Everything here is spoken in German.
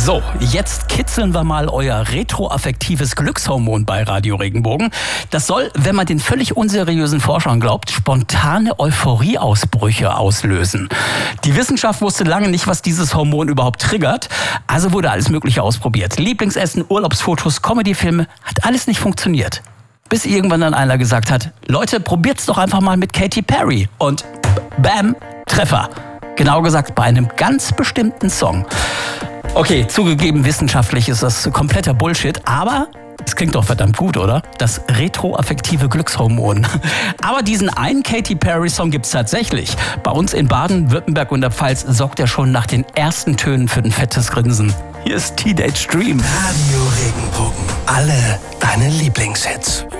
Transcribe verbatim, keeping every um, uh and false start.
So, jetzt kitzeln wir mal euer retroaffektives Glückshormon bei Radio Regenbogen. Das soll, wenn man den völlig unseriösen Forschern glaubt, spontane Euphorieausbrüche auslösen. Die Wissenschaft wusste lange nicht, was dieses Hormon überhaupt triggert. Also wurde alles Mögliche ausprobiert. Lieblingsessen, Urlaubsfotos, Comedyfilme, hat alles nicht funktioniert. Bis irgendwann dann einer gesagt hat, Leute, probiert's doch einfach mal mit Katy Perry. Und bam, Treffer. Genau gesagt bei einem ganz bestimmten Song. Okay, zugegeben, wissenschaftlich ist das kompletter Bullshit, aber es klingt doch verdammt gut, oder? Das retroaffektive Glückshormon. Aber diesen einen Katy Perry-Song gibt's tatsächlich. Bei uns in Baden-Württemberg und der Pfalz sorgt er schon nach den ersten Tönen für ein fettes Grinsen. Hier ist Teenage Dream. Radio Regenbogen. Alle deine Lieblingshits.